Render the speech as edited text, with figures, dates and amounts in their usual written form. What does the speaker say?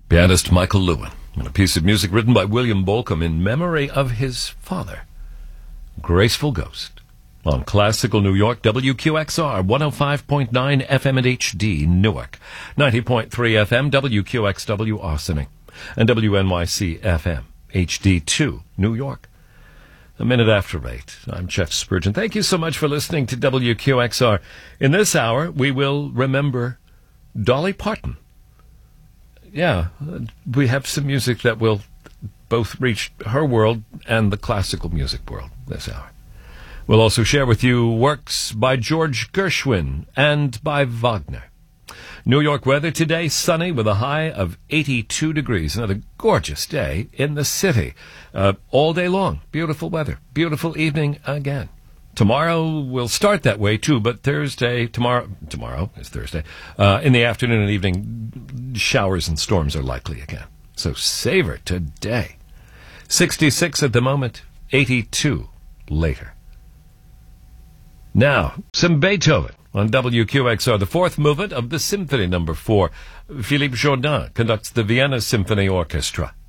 Pianist Michael Lewin, and a piece of music written by William Bolcom in memory of his father, Graceful Ghost, on Classical New York, WQXR, 105.9 FM and HD, Newark, 90.3 FM, WQXW, Ossining, and WNYC FM, HD2, New York. A minute after 8. I'm Jeff Spurgeon. Thank you so much for listening to WQXR. In this hour, we will remember Dolly Parton. Yeah, we have some music that will both reach her world and the classical music world this hour. We'll also share with you works by George Gershwin and by Wagner. New York weather today, sunny with a high of 82 degrees. Another gorgeous day in the city. All day long. Beautiful weather. Beautiful evening again. Tomorrow will start that way, too, but tomorrow is Thursday, in the afternoon and evening, showers and storms are likely again. So savor today. 66 at the moment, 82 later. Now, some Beethoven on WQXR, the fourth movement of the Symphony No. 4. Philippe Jordan conducts the Vienna Symphony Orchestra.